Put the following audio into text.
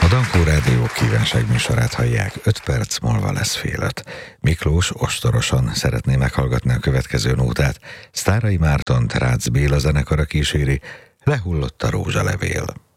Dankó Rádió kívánságműsorát hallják, 5 perc múlva lesz fél 5. Miklós ostorosan szeretné meghallgatni a következő nótát. Sztárai Mártont Rácz Béla zenekara kíséri, Lehullott a rózsalevél.